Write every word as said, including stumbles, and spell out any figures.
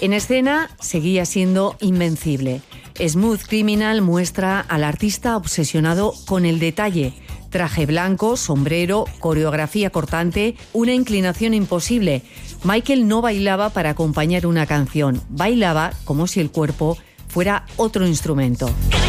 En escena seguía siendo invencible. Smooth Criminal muestra al artista obsesionado con el detalle. Traje blanco, sombrero, coreografía cortante, una inclinación imposible. Michael no bailaba para acompañar una canción, bailaba como si el cuerpo fuera otro instrumento.